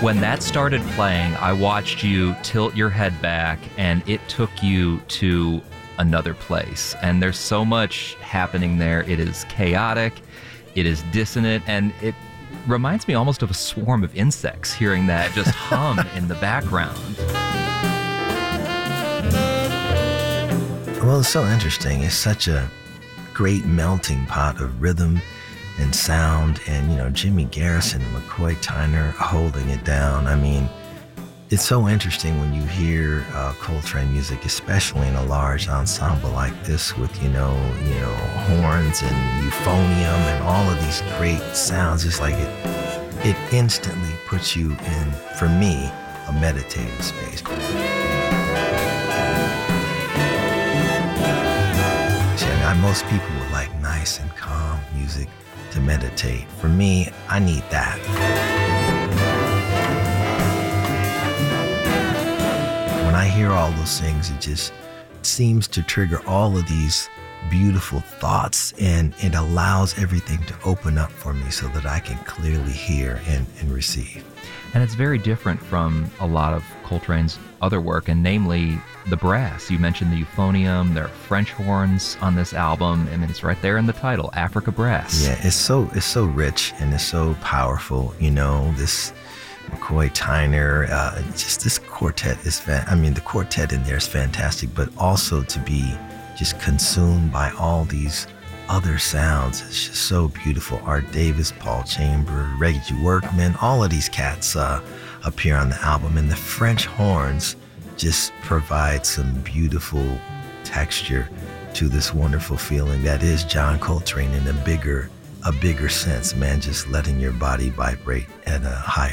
When that started playing, I watched you tilt your head back, and it took you to another place. And there's so much happening there. It is chaotic, it is dissonant, and it reminds me almost of a swarm of insects hearing that just hum in the background. Well, it's so interesting. It's such a great melting pot of rhythm and sound, and Jimmy Garrison and McCoy Tyner holding it down. I mean, it's so interesting when you hear Coltrane music, especially in a large ensemble like this with horns and euphonium and all of these great sounds. It's like it instantly puts you in, for me, a meditative space. Most people would like nice and calm music to meditate. For me, I need that. When I hear all those things, it just seems to trigger all of these beautiful thoughts, and it allows everything to open up for me so that I can clearly hear and receive. And it's very different from a lot of Coltrane's other work, and namely the brass. You mentioned the euphonium. There are French horns on this album. I mean, it's right there in the title, Africa Brass. Yeah, it's so rich and it's so powerful. This McCoy Tyner, just this quartet is the quartet in there is fantastic, but also to be just consumed by all these other sounds. It's just so beautiful. Art Davis, Paul Chamber, Reggie Workman, all of these cats appear on the album, and the French horns just provide some beautiful texture to this wonderful feeling that is John Coltrane in a bigger sense, man, just letting your body vibrate at a high